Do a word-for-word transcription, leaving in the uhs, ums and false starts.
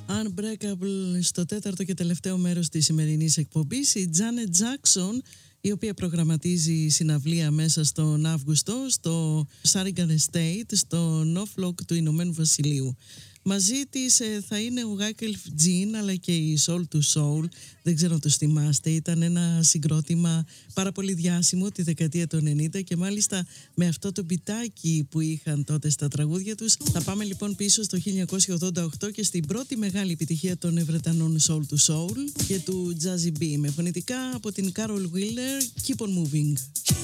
Unbreakable στο τέταρτο και τελευταίο μέρος της σημερινής εκπομπής. Η Janet Jackson, η οποία προγραμματίζει συναυλία μέσα στον Αύγουστο στο Sargent Estate, στο Norfolk του Ηνωμένου Βασιλείου. Μαζί της ε, θα είναι ο Wyclef Jean αλλά και η Soul to Soul. Δεν ξέρω αν τους θυμάστε, ήταν ένα συγκρότημα πάρα πολύ διάσημο τη δεκαετία του ενενήντα και μάλιστα με αυτό το μπιτάκι που είχαν τότε στα τραγούδια τους. Θα πάμε λοιπόν πίσω στο χίλια εννιακόσια ογδόντα οκτώ και στην πρώτη μεγάλη επιτυχία των Βρετανών Soul to Soul και του Jazzy B με φωνητικά από την Carol Wheeler, Keep on Moving.